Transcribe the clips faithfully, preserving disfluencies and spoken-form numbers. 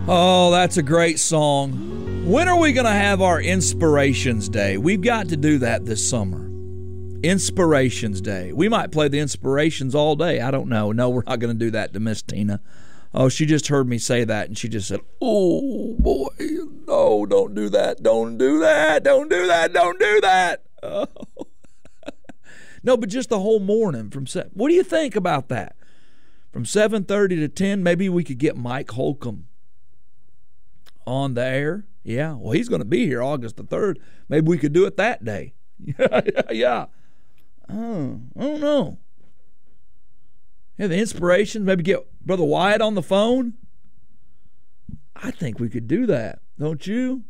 Oh, that's a great song. When are we going to have our Inspirations Day? We've got to do that this summer. Inspirations Day. We might play the Inspirations all day. I don't know. No, we're not going to do that to Miss Tina. Oh, she just heard me say that, and she just said, oh, boy, no, don't do that. Don't do that. Don't do that. Don't do that. Oh. No, but just the whole morning. From se- What do you think about that? From seven thirty to ten, maybe we could get Mike Holcomb on the air. Yeah, well, he's going to be here August the third. Maybe we could do it that day. Yeah, yeah, yeah. Oh, I don't know. Yeah, the Inspirations. Maybe get Brother Wyatt on the phone. I think we could do that. Don't you?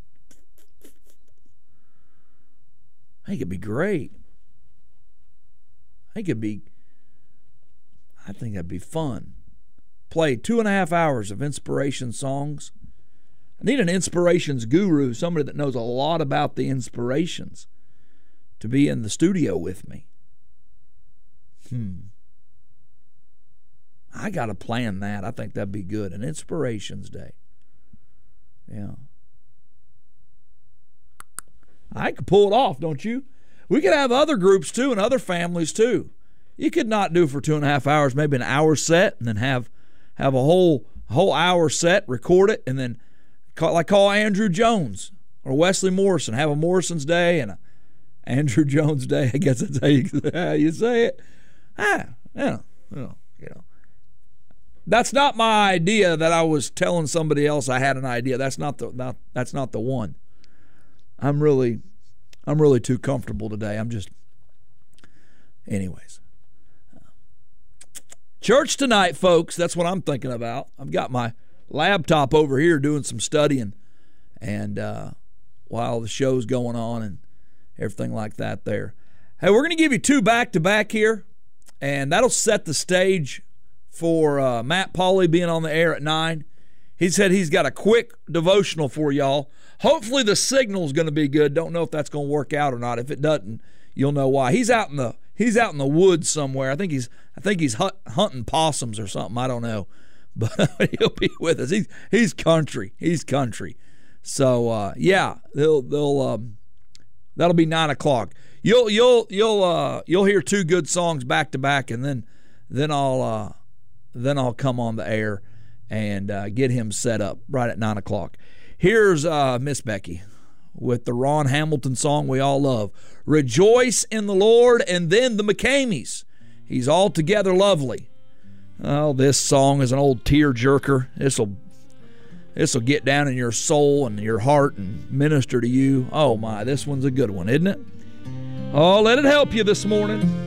I think it'd be great. I think it'd be, I think that'd be fun. Play two and a half hours of inspiration songs. I need an inspirations guru, somebody that knows a lot about the inspirations, to be in the studio with me. Hmm. I got to plan that. I think that'd be good. An Inspirations Day. Yeah. I could pull it off, don't you? We could have other groups too and other families too. You could not do for two and a half hours, maybe an hour set, and then have have a whole whole hour set, record it, and then call, like call Andrew Jones or Wesley Morrison. Have a Morrison's Day and a Andrew Jones Day. I guess that's how you, how you say it. Ah, yeah, you know, you know. That's not my idea that I was telling somebody else I had an idea. That's not the not, that's not the one. I'm really I'm really too comfortable today. I'm just anyways. Church tonight, folks. That's what I'm thinking about. I've got my laptop over here doing some studying and uh, while the show's going on and everything like that there. Hey, we're going to give you two back-to-back here, and that'll set the stage for uh, Matt Pauley being on the air at nine. He said he's got a quick devotional for y'all. Hopefully the signal's going to be good. Don't know if that's going to work out or not. If it doesn't, you'll know why. He's out in the he's out in the woods somewhere. I think he's I think he's hunt, hunting possums or something. I don't know, but he'll be with us. He's he's country. He's country. So uh, yeah, they'll they'll um, that'll be nine o'clock. You'll you'll you'll uh, you'll hear two good songs back to back, and then then I'll. Uh, Then I'll come on the air and uh, get him set up right at nine o'clock. Here's uh, Miss Becky with the Ron Hamilton song we all love, Rejoice in the Lord, and then the McCameys. He's altogether lovely. Oh, this song is an old tear-jerker. This'll, this'll get down in your soul and your heart and minister to you. Oh, my, this one's a good one, isn't it? Oh, let it help you this morning.